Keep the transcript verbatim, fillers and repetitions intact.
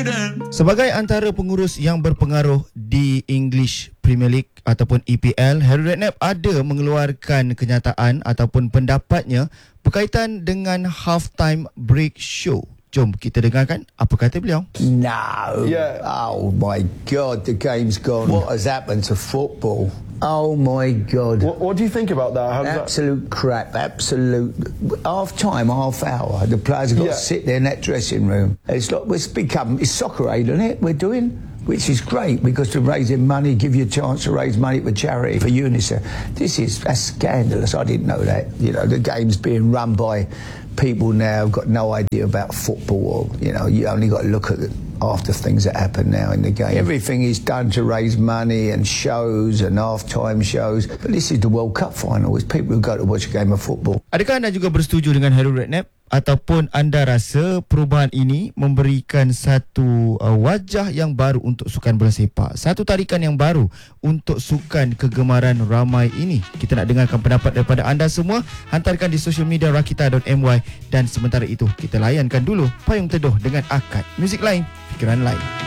Sebagai antara pengurus yang berpengaruh di English Premier League ataupun E P L, Harry Redknapp ada mengeluarkan kenyataan ataupun pendapatnya berkaitan dengan halftime break show. Jom kita dengarkan apa kata beliau. No. Yeah. Oh my God, the game's gone. What has happened to football? Oh my God. What, what do you think about that? How does Absolute that... crap. Absolute. Half time, half hour. The players have got Yeah. to sit there in that dressing room. It's like it's become it's soccer aid, isn't it? We're doing. Which is great because to raising money, give you a chance to raise money for charity, for UNICEF. This is that's scandalous. I didn't know that. You know, the game's being run by people now who've got no idea about football. Or, you know, you only got to look at it after things that happen now in the game. Everything is done to raise money and shows and half-time shows. But this is the World Cup final. It's people who go to watch a game of football. Adakah anda juga bersetuju dengan Harry Redknapp? Ataupun anda rasa perubahan ini memberikan satu uh, wajah yang baru untuk sukan bola sepak, satu tarikan yang baru untuk sukan kegemaran ramai ini? Kita nak dengarkan pendapat daripada anda semua. Hantarkan di social media rakita dot my. Dan sementara itu kita layankan dulu Payung Teduh dengan akad muzik lain, fikiran lain.